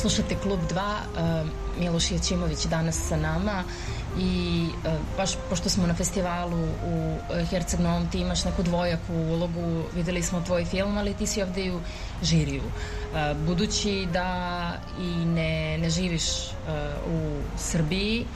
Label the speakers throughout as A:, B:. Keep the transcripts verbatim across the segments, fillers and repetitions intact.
A: Slušate Klub dva, Miloš Joćimović danas sa nama i baš pošto smo na festivalu u Herceg Novom, ti imaš neku dvojaku ulogu, videli smo tvoj film, ali ti si ovde i u žiriju. Budući da i ne, ne živiš u Srbiji,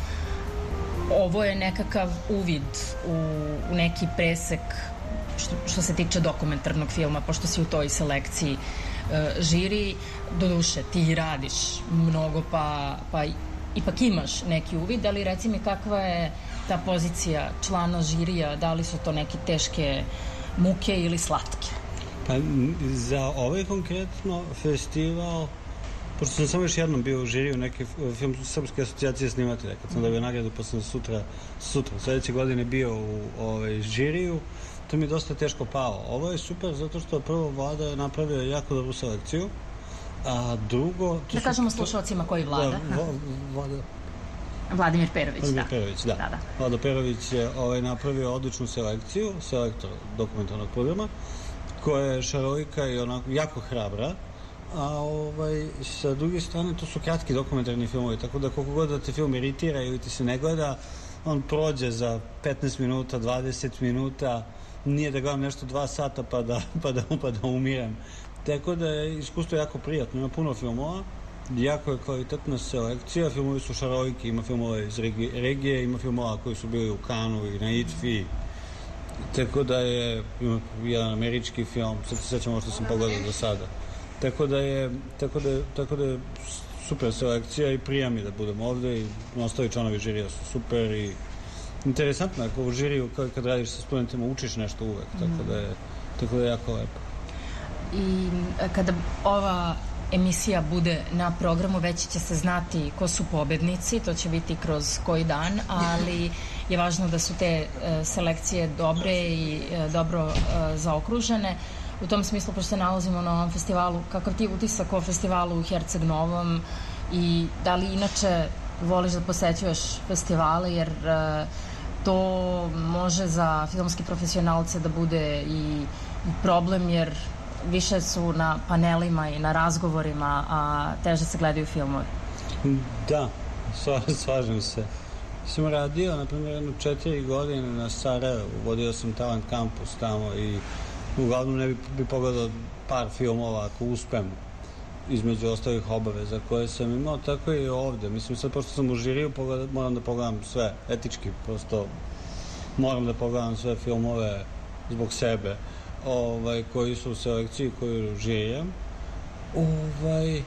A: ovo je nekakav uvid u, u neki presek što, što se tiče dokumentarnog filma, pošto si u toj selekciji žiri. Doduše, ti radiš mnogo, pa, pa ipak imaš neki uvid, ali reci mi kakva je ta pozicija člana žirija, da li su to neke teške muke ili slatke?
B: Pa za ovaj konkretno festival, pošto sam samo još jednom bio u žiriju neki film Srpske asocijacije snimatelja, kad sam dobio nagradu, pa sam sutra, sutra, sledeće godine bio u ovaj, žiriju, to mi je dosta teško pao. Ovo je super zato što prvo Vlada je napravio jako dobru selekciju, a drugo...
A: Da kažemo slušalcima koji Vlada.
B: Da, Vlada...
A: Vladimir Perović,
B: Vladimir
A: da.
B: Perović, da.
A: da, da.
B: Vlada Perović je ovaj, napravio odličnu selekciju, selektor dokumentarnog programa, koja je šarolika i onako jako hrabra, a ovaj, sa druge strane to su kratki dokumentarni filmovi, tako da koliko god da te film iritira ili ti se ne gleda, on prođe za petnaest minuta, dvadeset minuta, nije da gledam nešto dva sata pa da, pa da, pa da umirem. Tako da je iskustvo jako prijatno, ima puno filmova, jako je kvalitetna selekcija, filmovi su šaroliki, ima filmova iz regije, regije, ima filmova koji su bili u Kanu i na I T F I, tako da je, ima jedan američki film, sad se sećamo što sam pogledao do sada. Tako da je, tako da je, tako da je super selekcija i prija mi da budem ovde i ostali članovi žirija su super i interesantno je, ako u žiriju kad, kad radiš sa studentima učiš nešto uvek, tako da je, tako da je jako lepo.
A: I kada ova emisija bude na programu, već će se znati ko su pobednici, to će biti kroz koji dan, ali je važno da su te selekcije dobre i dobro zaokružene. U tom smislu, pošto se nalazimo na ovom festivalu, kakav ti utisak o festivalu u Herceg Novom i da li inače voliš da posećuješ festivale, jer to može za filmski profesionalce da bude i problem, jer više su na panelima i na razgovorima, a teže se gledaju filmovi.
B: Da, slažem se. Sam radio, na primjer, jedno četiri godine na Sarajevu, vodio sam Talent Campus tamo i uglavnom ne bi, bi pogledao par filmova ako uspem između ostalih obaveza koje sam imao, tako i ovde. Mislim, sad pošto sam u žiriju, pogleda, moram da pogledam sve, etički, prosto moram da pogledam sve filmove zbog sebe, ovaj, koji su u selekciji, koju žirijem. Ovaj,